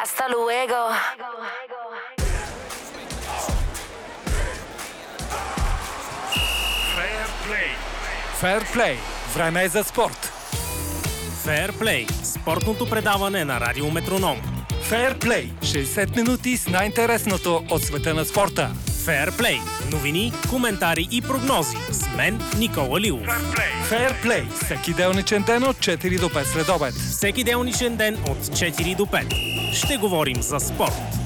Hasta luego. Фейрплей. Време е за спорт. Фейрплей – спортното предаване на Радио Метроном. Фейрплей. 60 минути с най-интересното от света на спорта. Фейрплей – новини, коментари и прогнози. С мен Никола Лилов. Фейрплей. Всеки делничен ден от 4 до 5 следобед. Всеки делничен ден от 4 до 5. Ще говорим за спорт.